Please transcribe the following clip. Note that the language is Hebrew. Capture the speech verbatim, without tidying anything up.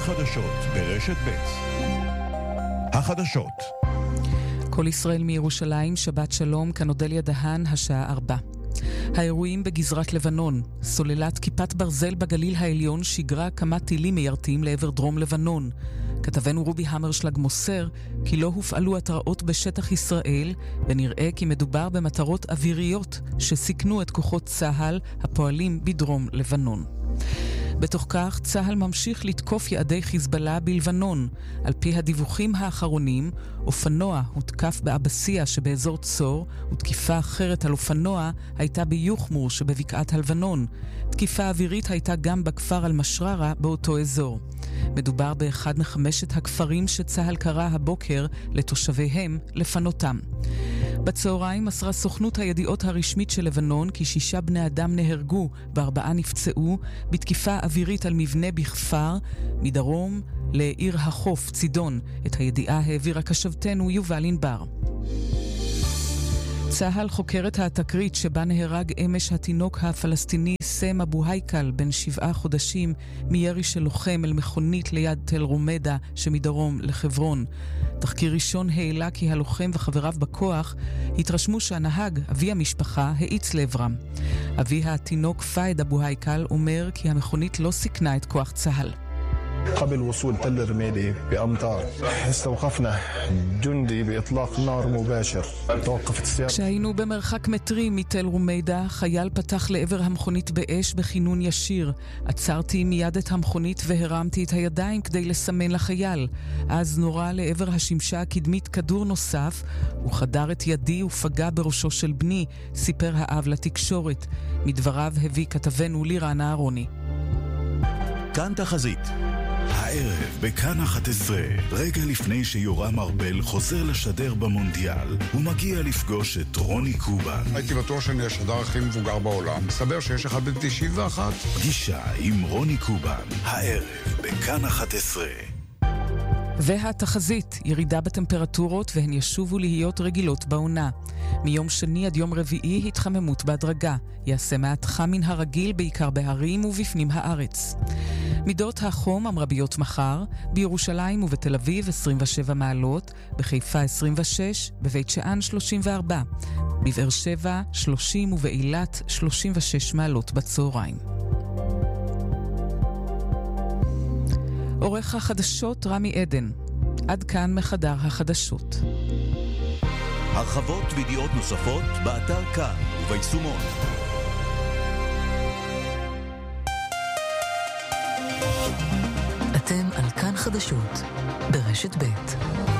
החדשות ברשת ב'. החדשות. כל ישראל מירושלים, שבת שלום, כאן אודליה דהן, השעה ארבע. האירועים בגזרת לבנון. סוללת כיפת ברזל בגליל העליון שיגרה כמה טילים מיירטים לעבר דרום לבנון. כתבנו רובי המרשלג מוסר כי לא הופעלו התראות בשטח ישראל, ונראה כי מדובר במטרות אוויריות שסיכנו את כוחות צה"ל הפועלים בדרום לבנון. בתוך כך, צה"ל ממשיך לתקוף יעדי חיזבאללה בלבנון. על פי הדיווחים האחרונים, אופנוע הותקף באבסיה שבאזור צור, ותקיפה אחרת על אופנוע הייתה ביוחמור שבבקעת הלבנון. תקיפה אווירית הייתה גם בכפר אל-משררה באותו אזור. מדובר באחד מחמשת הכפרים שצה"ל קרא הבוקר לתושביהם לפנותם. בצהריים מסרה סוכנות הידיעות הרשמית של לבנון כי שישה בני אדם נהרגו וארבעה נפצעו בתקיפה אווירית על מבנה בכפר מדרום לעיר החוף צידון. את הידיעה העבירה כתבתנו יובל ענבר. צה"ל חוקר את התקרית שבה נהרג אמש התינוק הפלסטיני סם אבו הייקל בן שבעה חודשים מירי של לוחם אל מכונית ליד תל רומדה שמדרום לחברון. תחקיר ראשון העלה כי הלוחם וחבריו בכוח התרשמו שהנהג, אבי המשפחה, האיץ לעברם. אבי התינוק פאיד אבו הייקל אומר כי המכונית לא סיכנה את כוח צה"ל. قبل وصول تل الرميدي بأمطار استوقفنا جندي بإطلاق نار مباشر توقفت السيارة. כשהיינו במרחק מטרים מתל רומידה, חייל פתח לעבר המכונית באש בכינון ישיר. עצרתי מיד את המכונית והרמתי את הידיים כדי לסמן לחייל. אז נורה לעבר השמשה הקדמית כדור נוסף, הוא חדר את ידי ופגע בראשו של בני, סיפר האב לתקשורת. מדבריו הביא כתבנו לירן אהרוני. כאן תחזית. הערב בכאן אחת עשרה, רגע לפני שיורם ארבל חוזר לשדר במונדיאל, הוא מגיע לפגוש את רוני קובן. הייתי בטוח שאני השדר הכי מבוגר בעולם, מסבר שיש אחד בן תשעים ואחת. פגישה עם רוני קובן, הערב בכאן אחת עשרה. והתחזית, ירידה בטמפרטורות והן ישובו להיות רגילות בעונה. מיום שני עד יום רביעי התחממות בהדרגה. יעשה מעט חם מן הרגיל בעיקר בהרים ובפנים הארץ. מידות החום המרביות מחר, בירושלים ובתל אביב עשרים ושבע מעלות, בחיפה עשרים ושש, בבית שאן שלושים וארבע, בבאר שבע שלושים ובאילת שלושים ושש מעלות בצהריים. עורך החדשות רמי עדן. עד כאן מחדר החדשות. הרחבות וידיעות נוספות באתר כאן וביישומון. אתם על כאן חדשות ברשת ב'.